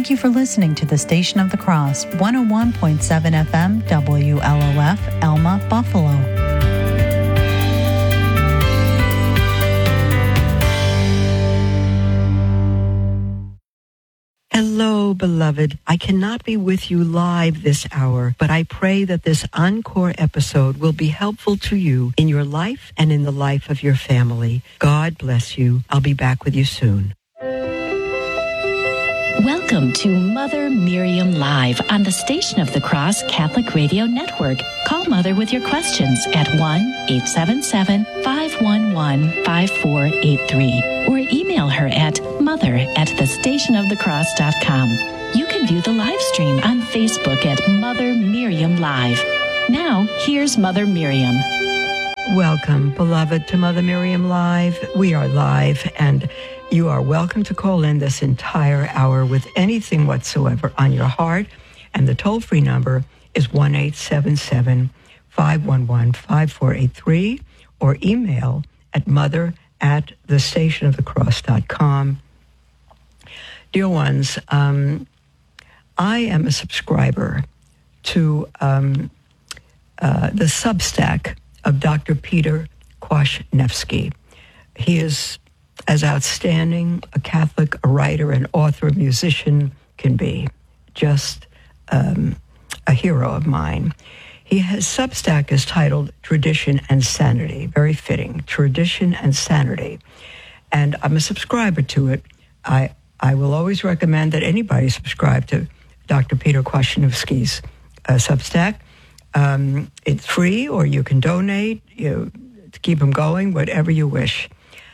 Thank you for listening to the Station of the Cross, 101.7 FM, WLOF, Elma, Buffalo. Hello, beloved. I cannot be with you live this hour, but I pray that this encore episode will be helpful to you in your life and in the life of your family. God bless you. I'll be back with you soon. Welcome to Mother Miriam Live on the Station of the Cross Catholic Radio Network. Call Mother with your questions at 1-877-511-5483 or email her at mother@thestationofthecross.com. You can view the live stream on Facebook at Mother Miriam Live. Now, here's Mother Miriam. Welcome, beloved, to Mother Miriam Live. We are live, and you are welcome to call in this entire hour with anything whatsoever on your heart. And the toll-free number is 1-877-511-5483 or email at mother@thestationofthecross.com. Dear ones, I am a subscriber to the Substack of Dr. Peter Kwasniewski. He is as outstanding a Catholic, a writer, an author, a musician can be. Just a hero of mine. His Substack is titled Tradition and Sanity. Very fitting. Tradition and Sanity. And I'm a subscriber to it. I will always recommend that anybody subscribe to Dr. Peter Kwasniewski's Substack. It's free, or you can donate to keep him going, whatever you wish.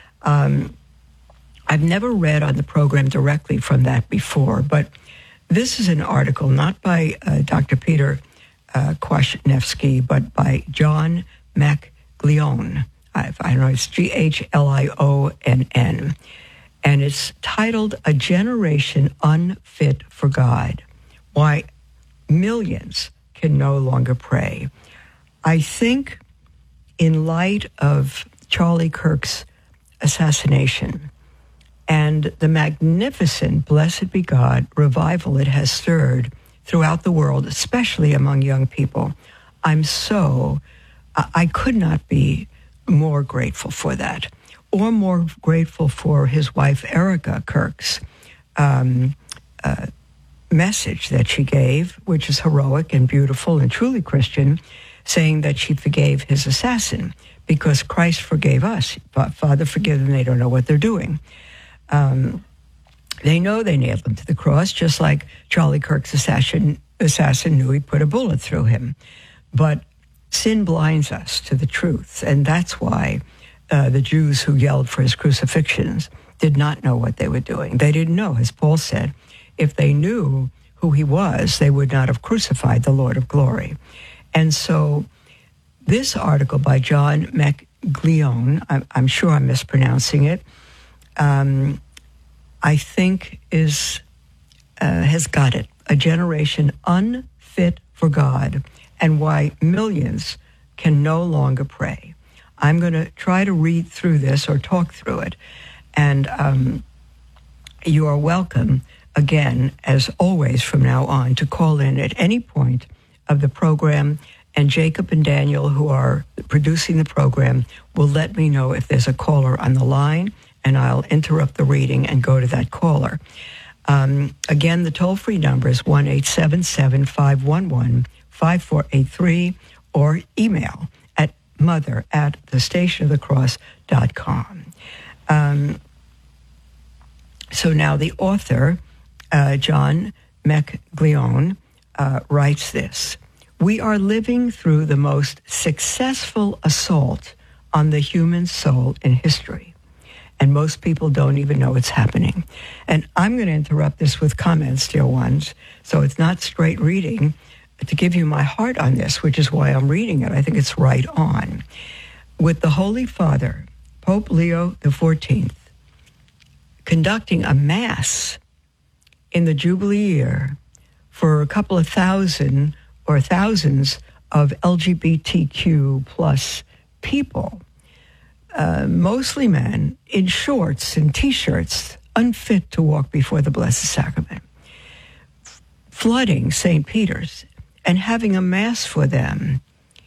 I've never read on the program directly from that before, but this is an article not by Dr. Peter Kwasniewski, but by John McGleone. I know it's Ghlionn. And it's titled, A Generation Unfit for God, Why Millions Can No Longer Pray. I think in light of Charlie Kirk's assassination and the magnificent, blessed be God, revival it has stirred throughout the world, especially among young people, I could not be more grateful for that, or more grateful for his wife, Erica Kirk's message that she gave, which is heroic and beautiful and truly Christian, saying that she forgave his assassin because Christ forgave us. Father, forgive them, they don't know what they're doing. They know they nailed him to the cross, just like Charlie Kirk's assassin knew he'd put a bullet through him. But sin blinds us to the truth, and that's why the Jews who yelled for his crucifixions did not know what they were doing. They didn't know, as Paul said, if they knew who he was, they would not have crucified the Lord of glory. And so this article by John McGleone, I'm sure I'm mispronouncing it, I think has got it. A generation unfit for God and why millions can no longer pray. I'm going to try to read through this or talk through it. And you are welcome, again, as always from now on, to call in at any point of the program. And Jacob and Daniel, who are producing the program, will let me know if there's a caller on the line, and I'll interrupt the reading and go to that caller. Again, the toll-free number is 1-877-511-5483 or email at mother@thestationofthecross.com. So now the author, John McGleone, writes this. We are living through the most successful assault on the human soul in history. And most people don't even know it's happening. And I'm going to interrupt this with comments, dear ones, so it's not straight reading, to give you my heart on this, which is why I'm reading it. I think it's right on. With the Holy Father, Pope Leo XIV, conducting a mass in the Jubilee year for a couple of thousand or thousands of LGBTQ plus people, mostly men, in shorts and T-shirts, unfit to walk before the Blessed Sacrament. flooding St. Peter's and having a mass for them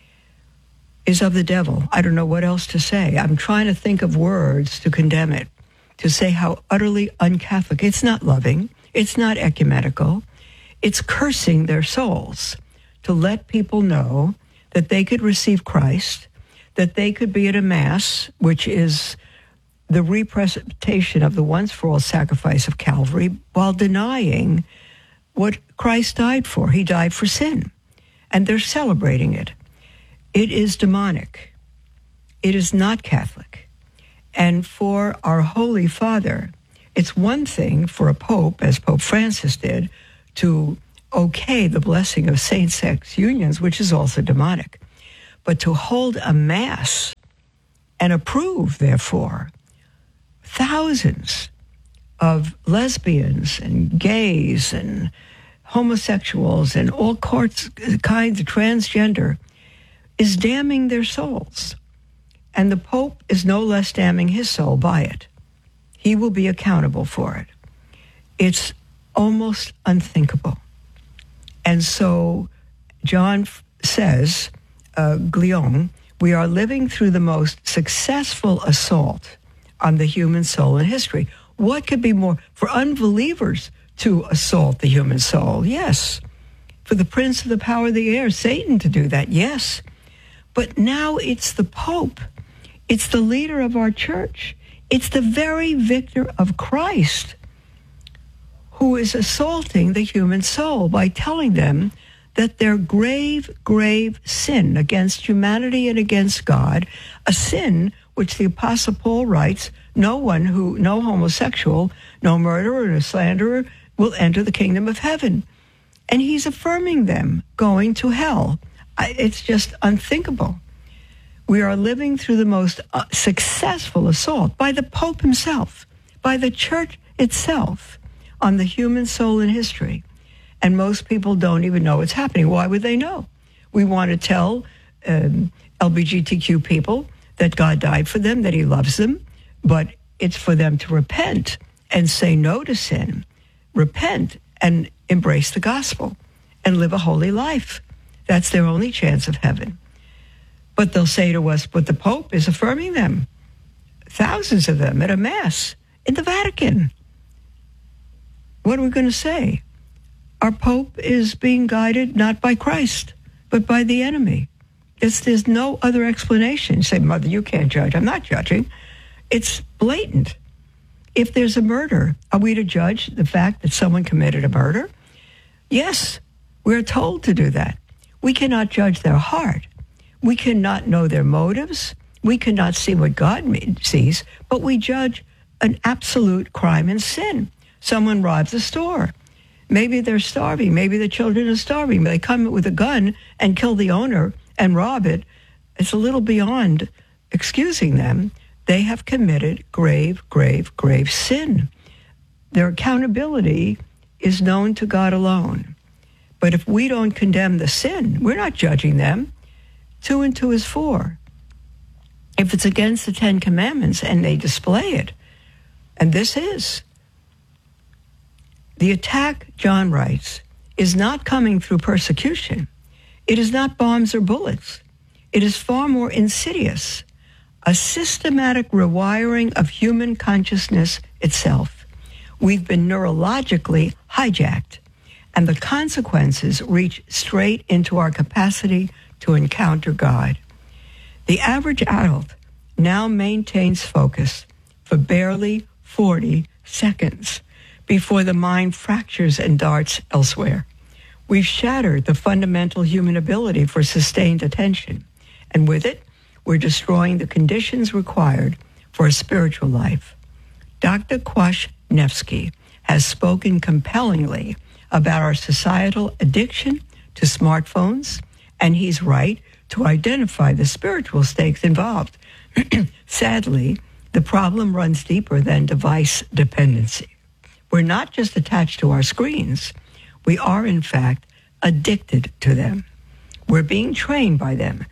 is of the devil. I don't know what else to say. I'm trying to think of words to condemn it, to say how utterly un-Catholic. It's not loving. It's not ecumenical. It's cursing their souls to let people know that they could receive Christ, that they could be at a mass, which is the representation of the once-for-all sacrifice of Calvary, while denying what Christ died for. He died for sin, and they're celebrating it. It is demonic. It is not Catholic. And for our Holy Father, it's one thing for a pope, as Pope Francis did, to okay the blessing of same-sex unions, which is also demonic. But to hold a mass and approve, therefore, thousands of lesbians and gays and homosexuals and all kinds of transgender is damning their souls. And the Pope is no less damning his soul by it. He will be accountable for it. It's almost unthinkable. And so John says, Glion, we are living through the most successful assault on the human soul in history. What could be more for unbelievers to assault the human soul? Yes. For the prince of the power of the air, Satan, to do that? Yes. But now it's the Pope. It's the leader of our church. It's the very victor of Christ who is assaulting the human soul by telling them that their grave, grave sin against humanity and against God, a sin which the Apostle Paul writes, no homosexual, no murderer, no slanderer will enter the kingdom of heaven. And he's affirming them going to hell. It's just unthinkable. We are living through the most successful assault by the Pope himself, by the church itself, on the human soul in history. And most people don't even know it's happening. Why would they know? We want to tell LGBTQ people that God died for them, that he loves them, but it's for them to repent and say no to sin, repent and embrace the gospel and live a holy life. That's their only chance of heaven. But they'll say to us, but the Pope is affirming them, thousands of them at a mass in the Vatican. What are we going to say? Our Pope is being guided not by Christ, but by the enemy. There's no other explanation. You say, Mother, you can't judge. I'm not judging. It's blatant. If there's a murder, are we to judge the fact that someone committed a murder? Yes, we're told to do that. We cannot judge their heart. We cannot know their motives. We cannot see what God sees, but we judge an absolute crime and sin. Someone robs a store. Maybe they're starving. Maybe the children are starving. They come with a gun and kill the owner and rob it. It's a little beyond excusing them. They have committed grave, grave, grave sin. Their accountability is known to God alone. But if we don't condemn the sin, we're not judging them. 2 and 2 is 4. If it's against the 10 Commandments and they display it, and this is, the attack, John writes, is not coming through persecution. It is not bombs or bullets. It is far more insidious, a systematic rewiring of human consciousness itself. We've been neurologically hijacked, and the consequences reach straight into our capacity to encounter God. The average adult now maintains focus for barely 40 seconds before the mind fractures and darts elsewhere. We've shattered the fundamental human ability for sustained attention, and with it, we're destroying the conditions required for a spiritual life. Dr. Kwasniewski has spoken compellingly about our societal addiction to smartphones, and he's right to identify the spiritual stakes involved. Sadly, the problem runs deeper than device dependency. We're not just attached to our screens. We are, in fact, addicted to them. We're being trained by them.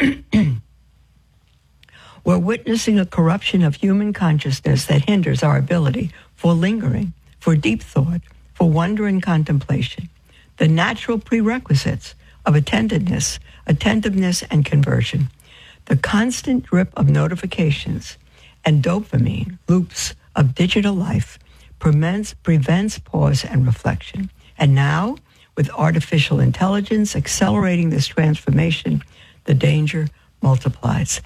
We're witnessing a corruption of human consciousness that hinders our ability for lingering, for deep thought, for wonder and contemplation. the natural prerequisites of attentiveness and conversion. The constant drip of notifications and dopamine loops of digital life prevents pause and reflection. And now, with artificial intelligence accelerating this transformation, the danger multiplies.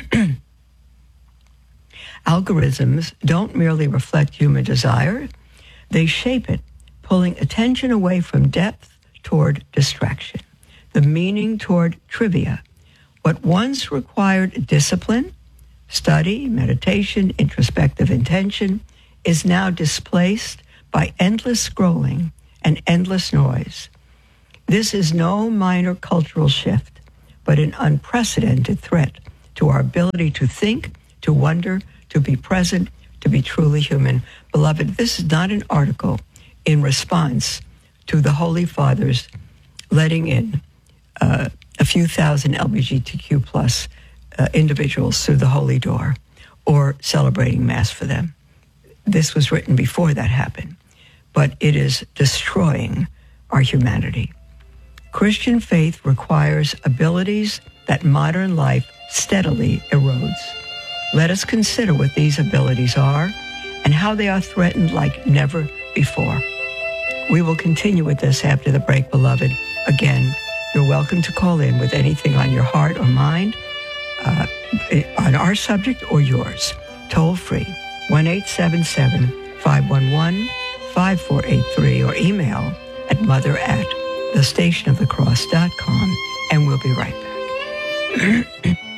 Algorithms don't merely reflect human desire, they shape it, pulling attention away from depth toward distraction, the meaning toward trivia. What once required discipline, study, meditation, introspective intention, is now displaced by endless scrolling and endless noise. This is no minor cultural shift, but an unprecedented threat to our ability to think, to wonder, to be present, to be truly human. Beloved, this is not an article in response to the Holy Fathers letting in a few thousand LGBTQ plus individuals through the Holy Door or celebrating Mass for them. This was written before that happened, but it is destroying our humanity. Christian faith requires abilities that modern life steadily erodes. Let us consider what these abilities are and how they are threatened like never before. We will continue with this after the break, beloved. Again, you're welcome to call in with anything on your heart or mind, on our subject or yours. Toll free, 1-877-511-5483, or email at mother@thestationofthecross.com, and we'll be right back.